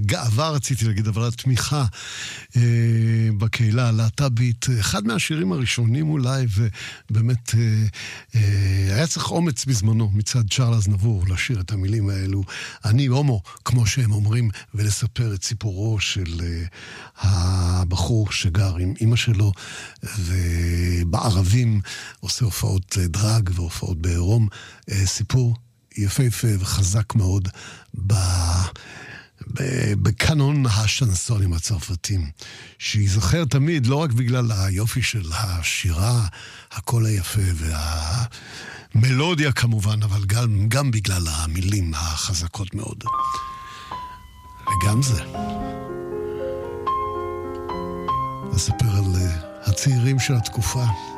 הגאווה רציתי להגיד, אבל התמיכה בקהילה הלהט"בית, אחד מהשירים הראשונים אולי, ובאמת היה צריך אומץ בזמנו מצד צ'ארל אזנבור לשיר את המילים האלו, אני הומו, כמו שהם אומרים, ולספר את סיפורו של הבחור שגר עם אמא שלו, ובערבים עושה הופעות דרג והופעות בעירום, סיפור יפהפה וחזק מאוד בקנון השנסונים הצרפתים, שיזכר תמיד, לא רק בגלל היופי של השירה, הקול היפה והמלודיה כמובן, אבל גם בגלל המילים החזקות מאוד. וגם זה. נספר על הצעירים של התקופה.